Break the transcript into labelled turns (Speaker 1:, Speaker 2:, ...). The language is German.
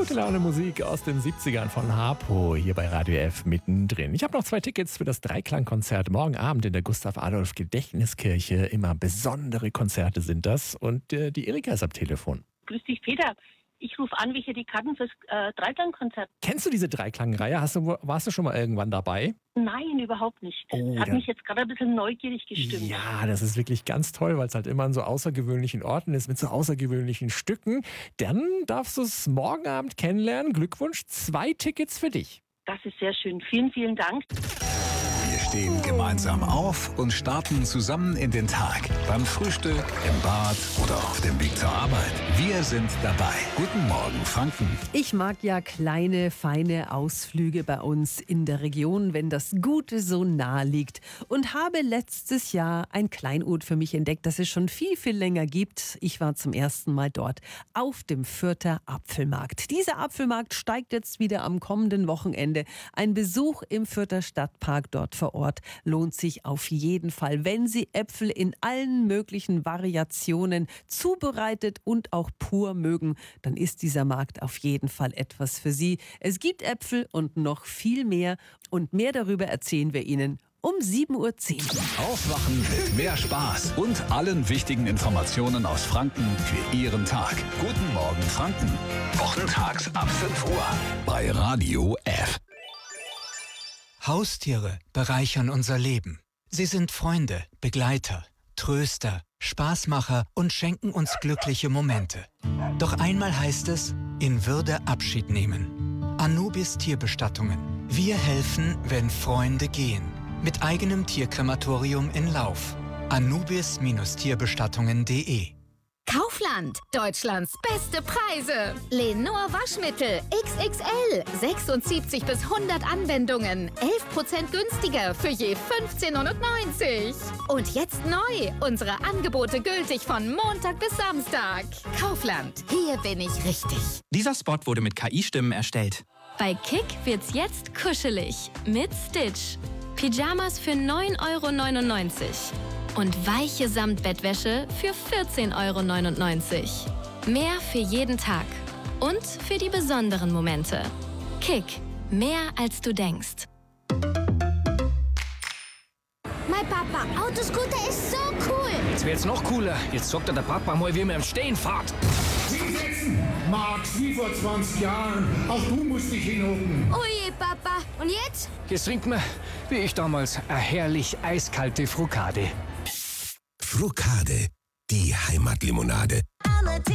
Speaker 1: Gute Laune Musik aus den 70ern von Harpo hier bei Radio F mittendrin. Ich habe noch 2 Tickets für das Dreiklangkonzert morgen Abend in der Gustav-Adolf-Gedächtniskirche. Immer besondere Konzerte sind das. Und die Erika ist am Telefon.
Speaker 2: Grüß dich, Peter. Ich rufe an, welche die Karten fürs Dreiklangkonzert.
Speaker 1: Kennst du diese Dreiklangreihe? Warst du schon mal irgendwann dabei?
Speaker 2: Nein, überhaupt nicht. Hat mich jetzt gerade ein bisschen neugierig gestimmt.
Speaker 1: Ja, das ist wirklich ganz toll, weil es halt immer an so außergewöhnlichen Orten ist, mit so außergewöhnlichen Stücken. Dann darfst du es morgen Abend kennenlernen. Glückwunsch, 2 Tickets für dich.
Speaker 2: Das ist sehr schön. Vielen, vielen Dank.
Speaker 3: Wir stehen gemeinsam auf und starten zusammen in den Tag. Beim Frühstück, im Bad oder auf dem Weg zur Arbeit. Wir sind dabei. Guten Morgen, Franken.
Speaker 4: Ich mag ja kleine, feine Ausflüge bei uns in der Region, wenn das Gute so nah liegt. Und habe letztes Jahr ein Kleinod für mich entdeckt, das es schon viel, viel länger gibt. Ich war zum ersten Mal dort auf dem Fürther Apfelmarkt. Dieser Apfelmarkt steigt jetzt wieder am kommenden Wochenende. Ein Besuch im Fürther Stadtpark dort vor Ort lohnt sich auf jeden Fall, wenn Sie Äpfel in allen möglichen Variationen zubereitet und auch pur mögen, dann ist dieser Markt auf jeden Fall etwas für Sie. Es gibt Äpfel und noch viel mehr und mehr darüber erzählen wir Ihnen um 7:10 Uhr.
Speaker 3: Aufwachen mit mehr Spaß und allen wichtigen Informationen aus Franken für Ihren Tag. Guten Morgen, Franken. Wochentags ab 5 Uhr bei Radio F.
Speaker 5: Haustiere bereichern unser Leben. Sie sind Freunde, Begleiter, Tröster, Spaßmacher und schenken uns glückliche Momente. Doch einmal heißt es, in Würde Abschied nehmen. Anubis Tierbestattungen. Wir helfen, wenn Freunde gehen. Mit eigenem Tierkrematorium in Lauf. Anubis-Tierbestattungen.de.
Speaker 6: Kaufland, Deutschlands beste Preise. Lenor Waschmittel XXL, 76 bis 100 Anwendungen, 11% günstiger für je 15,90 €. Und jetzt neu, unsere Angebote gültig von Montag bis Samstag. Kaufland, hier bin ich richtig.
Speaker 7: Dieser Spot wurde mit KI-Stimmen erstellt.
Speaker 8: Bei Kick wird's jetzt kuschelig mit Stitch. Pyjamas für 9,99 € und weiche Samtbettwäsche für 14,99 €. Mehr für jeden Tag und für die besonderen Momente. Kick, mehr als du denkst.
Speaker 9: Mein Papa, Autoscooter ist so cool.
Speaker 10: Jetzt wird's noch cooler. Jetzt sagt der Papa mal, wie man im Stehen fährt.
Speaker 11: Hinsetzen, Max, wie vor 20 Jahren. Auch du musst dich hinhocken.
Speaker 9: Oje, Papa. Und jetzt?
Speaker 10: Jetzt trinken wir, wie ich damals, eine herrlich eiskalte Frukade.
Speaker 12: Frukade, die Heimatlimonade.